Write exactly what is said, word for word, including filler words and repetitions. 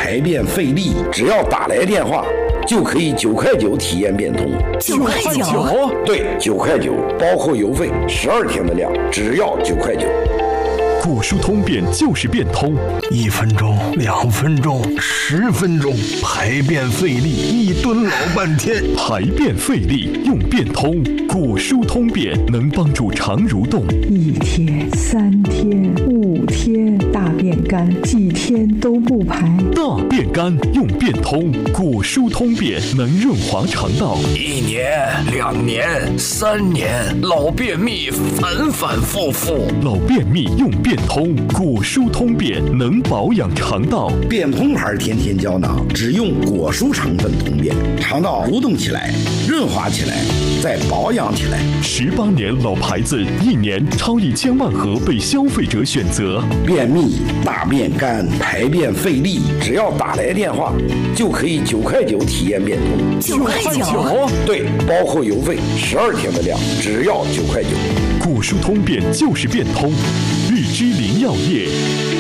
排便费力，只要打来电话就可以九块九体验变通。 九块九？ 对，九块九，包括邮费，十二天的量，只要九块九。 果蔬通便就是变通， 一分钟、两分钟、十分钟，排便费力，一蹲老半天。 排便费力用变通，果蔬通便能帮助肠蠕动。 一天、三天、五天，大便干，几天都不排。 大便干用变通，果蔬通便能润滑肠道。 一年、两年、三年，老便秘反反复复。 老便秘用变通，果蔬通便能保养肠道。 变通牌天天胶囊只用果蔬成分通便，肠道蠕动起来，润滑起来，再保养起来。 十八年老牌子，一年超一千万盒被消费者选择。 便秘、大便干、排便费力，只要打来电话就可以九块九体验变通。 九块九？ 对，包括邮费，十二天的量，只要九块九。 果蔬通便就是变通，日之林药业。